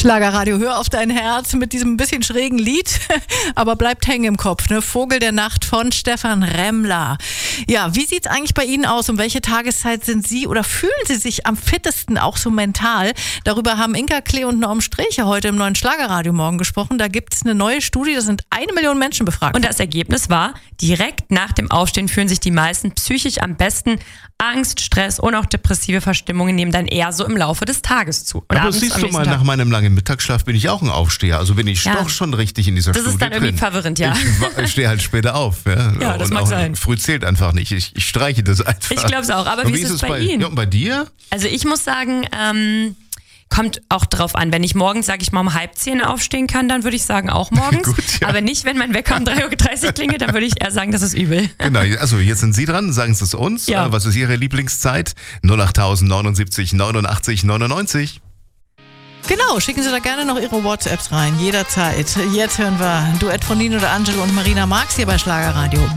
Schlagerradio, hör auf dein Herz mit diesem bisschen schrägen Lied, aber bleibt hängen im Kopf, ne? Vogel der Nacht von Stefan Remmler. Ja, wie sieht's eigentlich bei Ihnen aus? Um welche Tageszeit sind Sie oder fühlen Sie sich am fittesten, auch so mental? Darüber haben Inka Klee und Norm Sträche heute im neuen Schlagerradio morgen gesprochen. Da gibt's eine neue Studie, da sind 1 Million Menschen befragt. Und das Ergebnis war, direkt nach dem Aufstehen fühlen sich die meisten psychisch am besten. Angst, Stress und auch depressive Verstimmungen nehmen dann eher so im Laufe des Tages zu. Und aber siehst du mal, nach meinem langen Mittagsschlaf bin ich auch ein Aufsteher. Also bin ich doch schon richtig in dieser Studie drin. Das ist dann irgendwie verwirrend, ja. Ich stehe halt später auf. Ja, das und mag auch sein. Früh zählt einfach nicht. Ich streiche das einfach. Ich glaube es auch. Aber wie ist es bei Ihnen? Ja, und bei dir? Also ich muss sagen, kommt auch drauf an. Wenn ich morgens, sage ich mal, um 9:30 aufstehen kann, dann würde ich sagen, auch morgens. Gut, ja. Aber nicht, wenn mein Wecker um 3:30 Uhr klingelt, dann würde ich eher sagen, das ist übel. Genau, also jetzt sind Sie dran, sagen Sie es uns. Ja. Was ist Ihre Lieblingszeit? 08000 79 89 99. Genau, schicken Sie da gerne noch Ihre WhatsApps rein, jederzeit. Jetzt hören wir ein Duett von Nino D'Angelo und Marina Marx hier bei Schlagerradio.